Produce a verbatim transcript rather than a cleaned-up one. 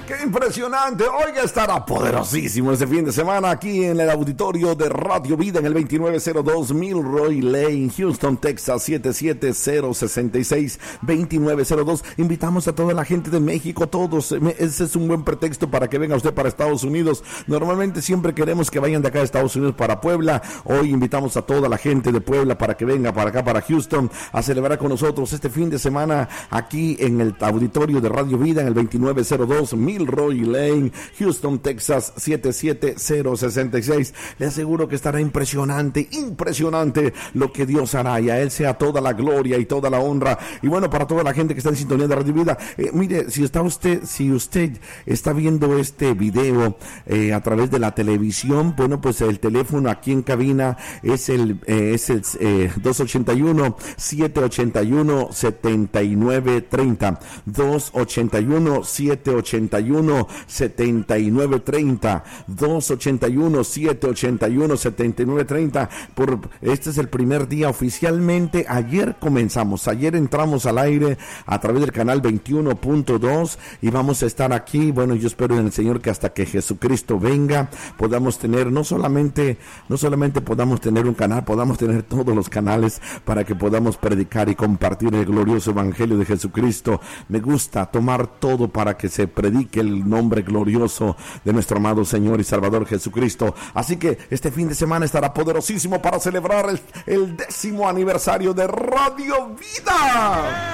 ¡Qué impresionante! Oiga, estará poderosísimo este fin de semana aquí en el auditorio de Radio Vida en el veintinueve cero dos Milroy Lane, Houston, Texas, siete siete cero seis seis, veintinueve cero dos. Invitamos a toda la gente de México, todos. Ese es un buen pretexto para que venga usted para Estados Unidos. Normalmente siempre queremos que vayan de acá a Estados Unidos para Puebla. Hoy invitamos a toda la gente de Puebla para que venga para acá, para Houston, a celebrar con nosotros este fin de semana aquí en el auditorio de Radio Vida en el veintinueve cero dos Milroy Lane, Houston, Texas, siete siete cero seis seis. Le aseguro que estará impresionante, impresionante lo que Dios hará, y a Él sea toda la gloria y toda la honra. Y bueno, para toda la gente que está en sintonía de Radio Vida, eh, mire, si está usted, si usted está viendo este video eh, a través de la televisión, bueno, pues el teléfono aquí en cabina es el, eh, es el eh, dos ochenta y uno, siete ochenta y uno, setenta y nueve treinta, dos ochenta y uno, siete ochenta y uno, setenta y nueve treinta, dos ochenta y uno, siete ochenta y uno, setenta y nueve treinta. Por este es el primer día oficialmente. Ayer comenzamos, ayer entramos al aire a través del canal veintiuno punto dos y vamos a estar aquí. Bueno, yo espero en el Señor que hasta que Jesucristo venga podamos tener, no solamente, no solamente podamos tener un canal, podamos tener todos los canales para que podamos predicar y compartir el glorioso evangelio de Jesucristo. Me gusta tomar todo para que se predique el nombre glorioso de nuestro amado Señor y Salvador Jesucristo. Así que este fin de semana estará poderosísimo para celebrar el, el décimo aniversario de Radio Vida.